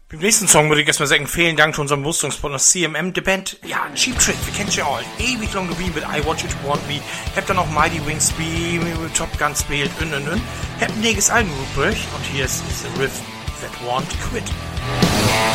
Beim nächsten Song würde ich erstmal sagen, vielen Dank zu unserem Brüstungspartner CMM, die Band, ja, Cheap Trick, wir kennen sie all, ewig lang geblieben mit I Want You To Want Me, habt dann auch Mighty Wings Top Gun spielt, habt ein neges Album übrig und hier ist The Riff That Won't Quit.